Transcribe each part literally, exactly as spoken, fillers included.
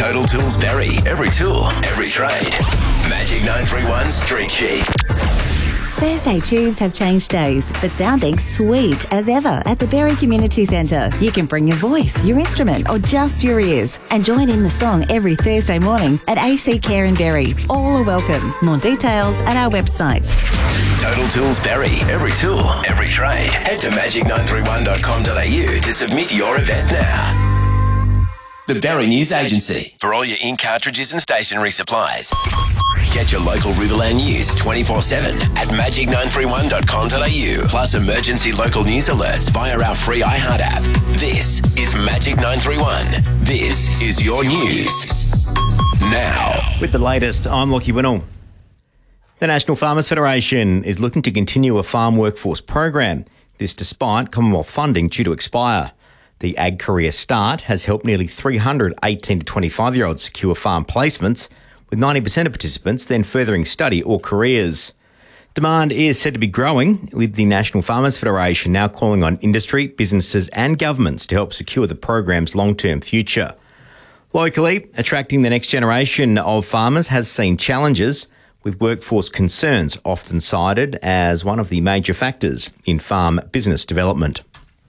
Total Tools Berry. Every tool, every trade. Magic nine three one Street Sheet. Thursday tunes have changed days, but sounding sweet as ever at the Berry Community Centre. You can bring your voice, your instrument, or just your ears and join in the song every Thursday morning at A C Care in Berry. All are welcome. More details at our website. Total Tools Berry. Every tool, every trade. Head to magic nine three one dot com dot a u to submit your event now. The Berry News Agency. For all your ink cartridges and stationery supplies. Get your local Riverland news twenty-four seven at magic nine three one dot com dot a u. Plus emergency local news alerts via our free iHeart app. This is Magic nine three one. This is your news. Now. With the latest, I'm Lockie Winnell. The National Farmers Federation is looking to continue a farm workforce program. This despite Commonwealth funding due to expire. The Ag Career Start has helped nearly three hundred eighteen to twenty-five-year-olds secure farm placements, with ninety percent of participants then furthering study or careers. Demand is said to be growing, with the National Farmers Federation now calling on industry, businesses and governments to help secure the program's long-term future. Locally, attracting the next generation of farmers has seen challenges, with workforce concerns often cited as one of the major factors in farm business development.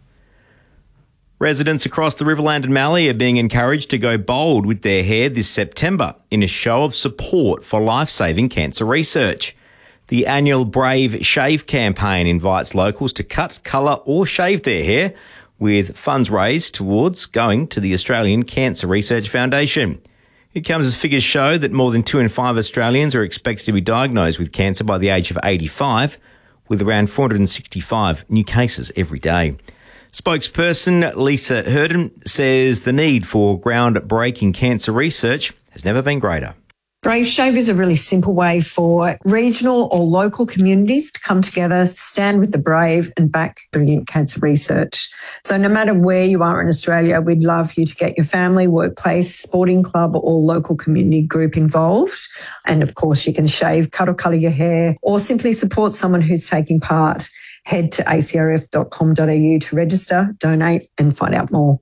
Residents across the Riverland and Mallee are being encouraged to go bold with their hair this September in a show of support for life-saving cancer research. The annual Brave Shave campaign invites locals to cut, colour or shave their hair, with funds raised towards going to the Australian Cancer Research Foundation. It comes as figures show that more than two in five Australians are expected to be diagnosed with cancer by the age of eighty-five, with around four hundred sixty-five new cases every day. Spokesperson Lisa Herden says the need for groundbreaking cancer research has never been greater. Brave Shave is a really simple way for regional or local communities to come together, stand with the brave and back brilliant cancer research. So no matter where you are in Australia, we'd love you to get your family, workplace, sporting club or local community group involved. And of course, you can shave, cut or colour your hair or simply support someone who's taking part. Head to a c r f dot com dot a u to register, donate and find out more.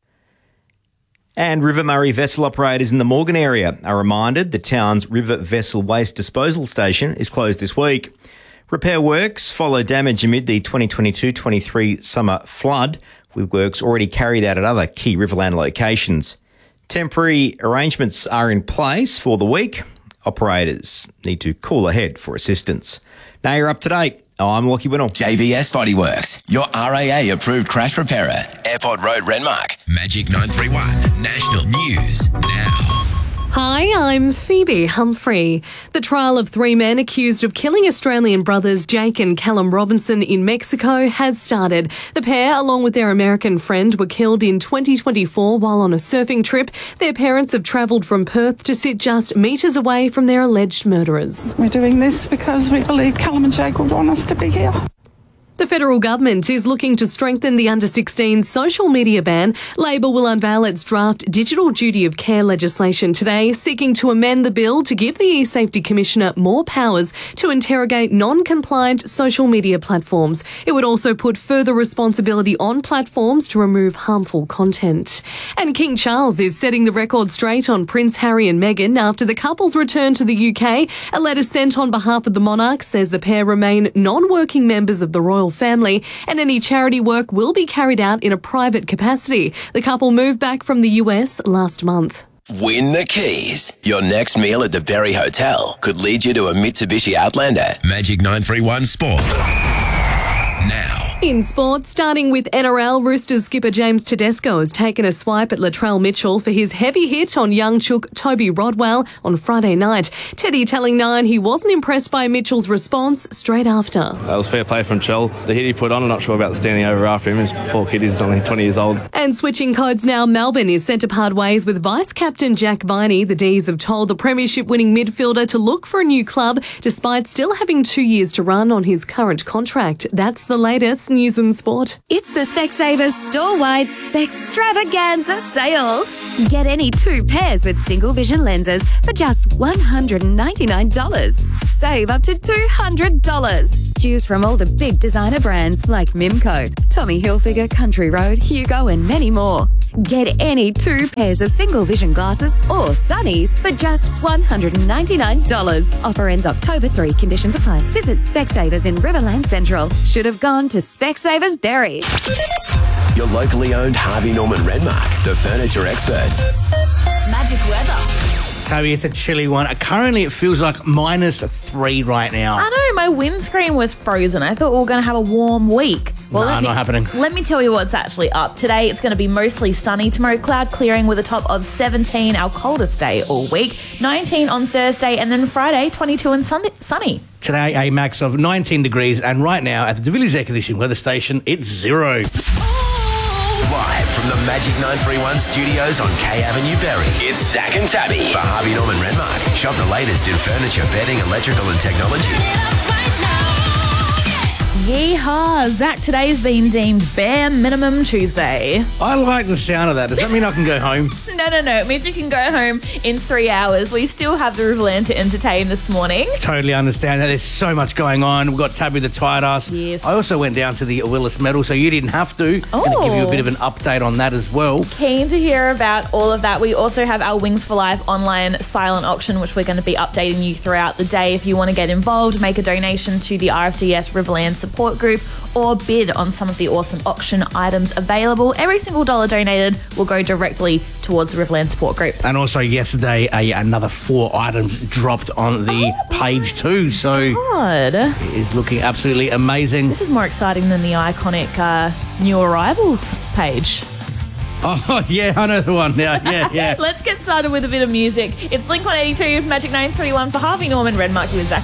And River Murray vessel operators in the Morgan area are reminded the town's River Vessel Waste Disposal Station is closed this week. Repair works follow damage amid the twenty twenty-two twenty-three summer flood, with works already carried out at other key Riverland locations. Temporary arrangements are in place for the week. Operators need to call ahead for assistance. Now you're up to date. I'm Lockie Winnell. J V S Bodyworks, your R A A-approved crash repairer. Airport Road, Renmark. Magic nine three one, National News Now. Hi, I'm Phoebe Humphrey. The trial of three men accused of killing Australian brothers Jake and Callum Robinson in Mexico has started. The pair, along with their American friend, were killed in twenty twenty-four while on a surfing trip. Their parents have travelled from Perth to sit just metres away from their alleged murderers. We're doing this because we believe Callum and Jake would want us to be here. The federal government is looking to strengthen the under sixteen social media ban. Labor will unveil its draft digital duty of care legislation today, seeking to amend the bill to give the eSafety Commissioner more powers to interrogate non-compliant social media platforms. It would also put further responsibility on platforms to remove harmful content. And King Charles is setting the record straight on Prince Harry and Meghan after the couple's return to the U K. A letter sent on behalf of the monarch says the pair remain non-working members of the royal family and any charity work will be carried out in a private capacity. The couple moved back from the U S last month. Win the keys. Your next meal at the Berry Hotel could lead you to a Mitsubishi Outlander. Magic nine three one Sport. Now. In sport, starting with N R L, Roosters skipper James Tedesco has taken a swipe at Latrell Mitchell for his heavy hit on young chook Toby Rodwell on Friday night. Teddy telling Nine he wasn't impressed by Mitchell's response straight after. That was fair play from Chell. The hit he put on, I'm not sure about the standing over after him. His poor kid is only twenty years old. And switching codes now, Melbourne is set to part ways with Vice-Captain Jack Viney. The D's have told the premiership-winning midfielder to look for a new club, despite still having two years to run on his current contract. That's the latest news and sport. It's the Specsavers store-wide Spextravaganza sale. Get any two pairs with single vision lenses for just one hundred ninety-nine dollars. Save up to two hundred dollars. Choose from all the big designer brands like Mimco, Tommy Hilfiger, Country Road, Hugo and many more. Get any two pairs of single vision glasses or sunnies for just one hundred ninety-nine dollars. Offer ends October third. Conditions apply. Visit Specsavers in Riverland Central. Should have gone to Specsavers Berry. Your locally owned Harvey Norman Redmark, the furniture experts. Magic weather. Toby, it's a chilly one. Currently, it feels like minus three right now. I know, my windscreen was frozen. I thought we were going to have a warm week. Well, nah, let me, not happening. Let me tell you what's actually up. Today, it's going to be mostly sunny. Tomorrow, cloud clearing with a top of seventeen, our coldest day all week. nineteen on Thursday, and then Friday, twenty-two and sun- sunny. Today, a max of nineteen degrees, and right now, at the DeVilliers Air Conditioning Weather Station, it's zero. Live from the Magic nine three one studios on K Avenue, Berry, it's Zach and Tabby for Harvey Norman Redmark. Shop the latest in furniture, bedding, electrical and technology. Yeehaw! Zach, today's been deemed bare minimum Tuesday. I like the sound of that. Does that mean I can go home? No, no, no. It means you can go home in three hours. We still have the Riverland to entertain this morning. Totally understand that. There's so much going on. We've got Tabby the tight ass. Yes. I also went down to the Willis Medal, so you didn't have to. Oh. I'm going to give you a bit of an update on that as well. Keen to hear about all of that. We also have our Wings for Life online silent auction, which we're going to be updating you throughout the day. If you want to get involved, make a donation to the R F D S Riverland Support Group or bid on some of the awesome auction items available. Every single dollar donated will go directly towards the Riverland Support Group. And also yesterday, a, another four items dropped on the oh, page too. So God. It is looking absolutely amazing. This is more exciting than the iconic uh, new arrivals page. Oh, yeah, I know the one now. Yeah, yeah. Let's get started with a bit of music. It's Blink one eighty-two, Magic nine three one for Harvey Norman Redmark with Zach.